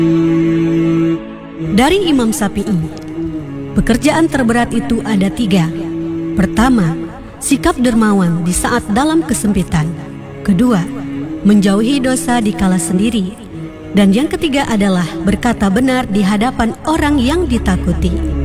Dari Imam Syafi'i, pekerjaan terberat itu ada 3. Pertama, sikap dermawan di saat dalam kesempitan. Kedua, menjauhi dosa di kala sendiri. Dan yang ketiga adalah berkata benar di hadapan orang yang ditakuti.